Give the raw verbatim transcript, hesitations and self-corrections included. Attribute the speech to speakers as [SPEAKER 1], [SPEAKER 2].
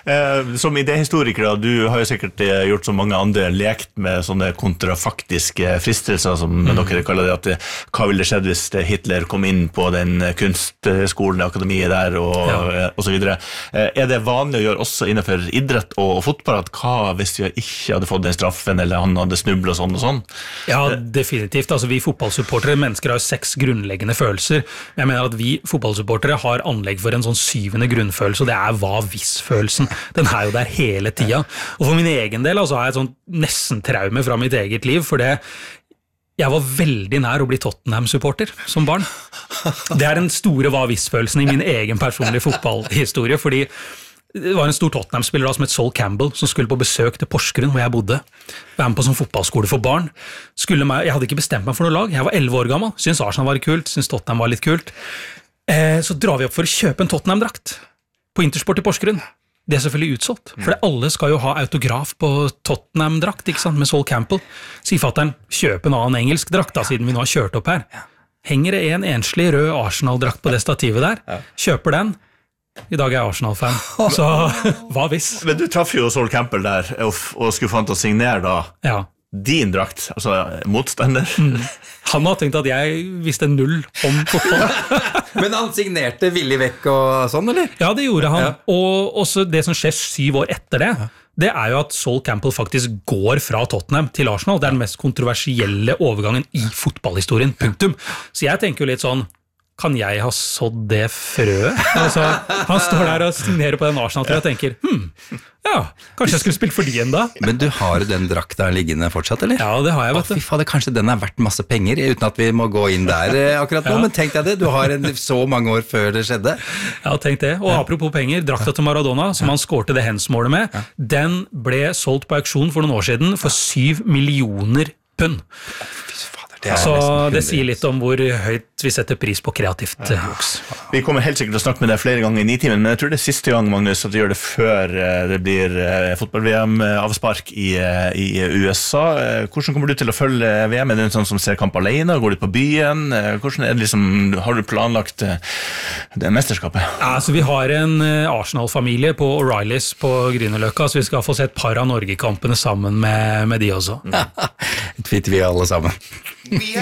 [SPEAKER 1] Eh, som idéhistoriker, du har jo sikkert gjort som mange andre lekt med sånne kontrafaktiske fristelser, som mm. dere kaller det, at det, hva ville skjedd hvis Hitler kom inn på den kunstskolen, akademiet der, og, ja. og så videre. Eh, er det vanlig å gjøre også innenfor idrett og, og fotball, at hva hvis vi ikke hadde fått den straffen, eller han hadde snublet og sånn og sånn?
[SPEAKER 2] Ja, definitivt. Altså, vi fotballsupportere, mennesker har jo seks grunnleggende følelser. Jeg mener at vi fotballsupportere har anlegg for en sånn syvende grunnfølelse, og det er hva-hvis-følelsen. Den er jo der hele tida. Og for min egen del altså, har jeg et sånt nesten-traume fra mitt eget liv, for det jeg var veldig nær å bli Tottenham-supporter som barn. Det er den store hva-hvis-følelsen i min egen personlige fotballhistorie, fordi det var en stor Tottenham-spiller da, som het Sol Campbell, som skulle på besøk til Porsgrunn, hvor jeg bodde. Være med på sånn fotballskole for barn. Skulle meg, jeg hadde ikke bestemt meg for noe lag. Jeg var elleve år gammel, syntes Arsenal var litt kult, syntes Tottenham var litt kult. Eh, så drar vi opp for å kjøpe en Tottenham-drakt på Intersport i Porsgrunn. Det er selvfølgelig utsolgt, for alle skal jo ha autograf på Tottenham-drakt, ikke sant, med Sol Campbell. Sier fatteren, kjøp en annen engelsk drakt da, siden vi nå har kjørt opp her. Henger det en enslig rød Arsenal-drakt på det stativet der, kjøper den. I dag er jeg Arsenal-fan, så hva hvis?
[SPEAKER 1] Men du traff jo Sol Campbell der, og, og skulle få han til å signere da.
[SPEAKER 2] Ja.
[SPEAKER 1] Din drakt, altså motstander.
[SPEAKER 2] Mm. Han har tenkt at jeg visste null om fotball.
[SPEAKER 3] Men han signerte villig vekk og sånn, eller?
[SPEAKER 2] Ja, det gjorde han. Ja. Og også det som skjer syv år etter det, det er jo at Sol Campbell faktisk går fra Tottenham til Arsenal. Det er den mest kontroversielle overgangen i fotballhistorien, punktum. Så jeg tenker jo litt sånn, kan jeg ha sådd det frøet? Altså, han står der og signerer på den Arsenal-trøya og tenker, hm, ja, kanskje jeg skulle spilt for de enda.
[SPEAKER 3] Men du har den drakta liggende fortsatt, eller?
[SPEAKER 2] Ja, det har jeg, vet du.
[SPEAKER 3] Å, fy fader, kanskje den er verdt masse penger, uten at vi må gå inn der akkurat nå, ja. Men tenk deg det, du har en så mange år før det skjedde.
[SPEAKER 2] Ja, tenk det. Og apropos penger, drakta til Maradona, som han skårte det hensmålet med, ja. Den ble solgt på auksjon for noen år siden for syv millioner pund. Det så det sier litt om hvor høyt vi setter pris på kreativt ja. Juks.
[SPEAKER 1] Vi kommer helt sikkert til å snakke med deg flere ganger i Nitimen, men jeg tror det er siste gang, Magnus, at vi gjør det før det blir fotball-V M-avspark i, i U S A. Hvordan kommer du til å følge V M? Er det sånn som ser kamp alene? Går du på byen? Hvordan er det liksom, har du planlagt det mesterskapet?
[SPEAKER 2] Ja, så vi har en Arsenal-familie på O'Reillys på Grünerløkka, så vi skal få se et par av Norge-kampene sammen med, med de også.
[SPEAKER 3] Twitter vi alle sammen.